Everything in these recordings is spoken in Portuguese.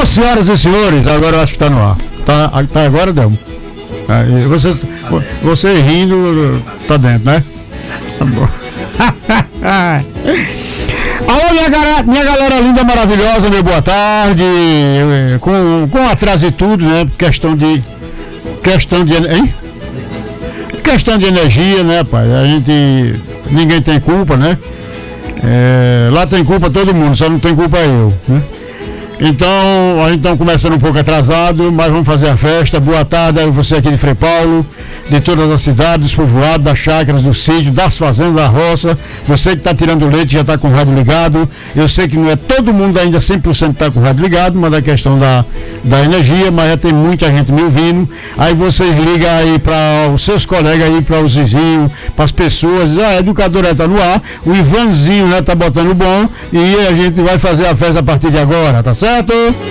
Alô, senhoras e senhores, agora eu acho que tá no ar. Tá agora, Delmo? Você rindo, tá dentro, né? Tá bom. Alô, minha galera linda, maravilhosa, meu boa tarde. Com atraso e tudo, né? Questão de energia, né, pai? Ninguém tem culpa, né? Lá tem culpa todo mundo, só não tem culpa eu, né? Então, a gente está começando um pouco atrasado, mas vamos fazer a festa. Boa tarde a você aqui de Frei Paulo, de todas as cidades, dos povoados, das chácaras, do sítio, das fazendas, da roça. Você que está tirando leite já está com o rádio ligado. Eu sei que não é todo mundo ainda 100% está com o rádio ligado, mas é questão da energia, mas já tem muita gente me ouvindo. Aí vocês ligam aí para os seus colegas aí, para os vizinhos, para as pessoas, dizem, a educadora está no ar, o Ivanzinho já está botando bom e a gente vai fazer a festa a partir de agora, tá certo?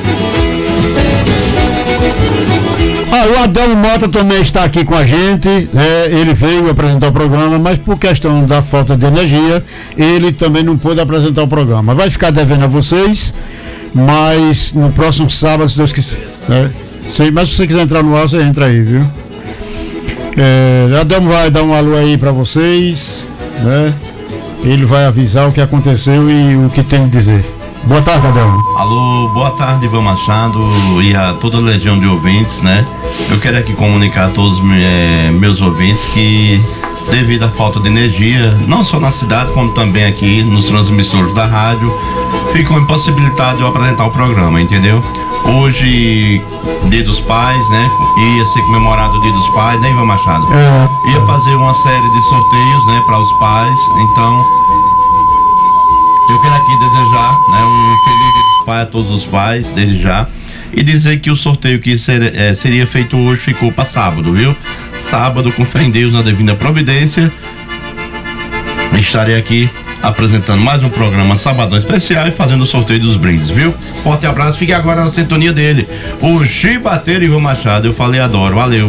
O Adelmo Mota também está aqui com a gente, ele veio apresentar o programa, mas por questão da falta de energia, ele também não pôde apresentar o programa. Vai ficar devendo a vocês, mas no próximo sábado, se Deus quiser. Mas se você quiser entrar no ar, você entra aí, viu? Adelmo vai dar um alô aí para vocês, né? Ele vai avisar o que aconteceu e o que tem a dizer. Boa tarde, Adelmo. Alô, boa tarde, Ivan Machado e a toda a legião de ouvintes, né? Eu quero aqui comunicar a todos meus ouvintes que, devido à falta de energia, não só na cidade, como também aqui nos transmissores da rádio, ficam impossibilitados de eu apresentar o programa, entendeu? Hoje, Dia dos Pais, né? Ia ser comemorado o Dia dos Pais, né, Ivan Machado? Ia fazer uma série de sorteios, né, para os pais, então eu quero aqui desejar, né, um feliz Dia dos Pais a todos os pais, desde já, e dizer que o sorteio que seria feito hoje ficou para sábado, viu? Sábado, com fé em Deus, na devida providência, estarei aqui apresentando mais um programa Sabadão Especial e fazendo o sorteio dos brindes, viu? Forte abraço, fique agora na sintonia dele, o Chibateiro Ivan Machado. Eu falei, adoro, valeu.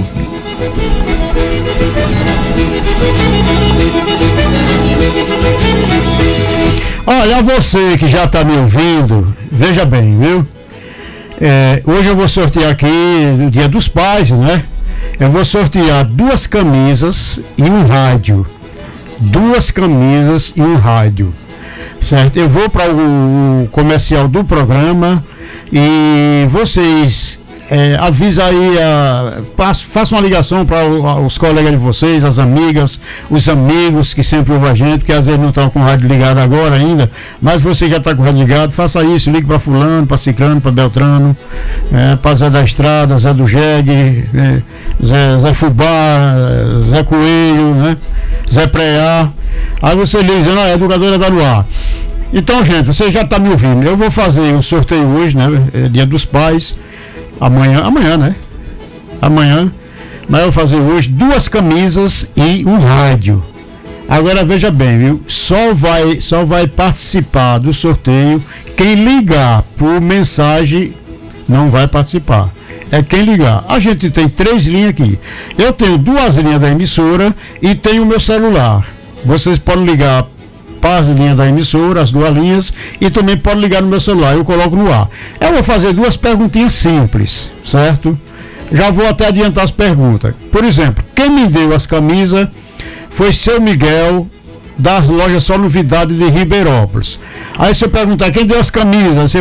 Olha, você que já está me ouvindo, veja bem, viu? Hoje eu vou sortear aqui, no Dia dos Pais, né? Eu vou sortear 2 camisas e um rádio. 2 camisas e um rádio, certo? Eu vou para o comercial do programa e vocês avisa aí, faça uma ligação para os colegas de vocês, as amigas, os amigos que sempre ouvem a gente, porque às vezes não estão com o rádio ligado agora ainda, mas você já está com o rádio ligado, faça isso, ligue para fulano, para ciclano, para beltrano, para Zé da Estrada, Zé do Jegue, Zé Fubá, Zé Coelho, né? Zé Preá. Aí você liga dizendo, a educadora está no ar. Então, gente, você já está me ouvindo, eu vou fazer um sorteio hoje, né? Dia dos Pais. Amanhã, né? Amanhã, mas eu vou fazer hoje 2 camisas e um rádio. Agora veja bem, viu? Só vai participar do sorteio quem ligar por mensagem, não vai participar. É quem ligar. A gente tem 3 linhas aqui. Eu tenho 2 linhas da emissora e tenho o meu celular. Vocês podem ligar para as linhas da emissora, as 2 linhas, e também pode ligar no meu celular, eu coloco no ar. Eu vou fazer 2 perguntinhas simples, certo? Já vou até adiantar as perguntas. Por exemplo, quem me deu as camisas foi seu Miguel, das lojas Só Novidade de Ribeirópolis. Aí se eu perguntar quem deu as camisas,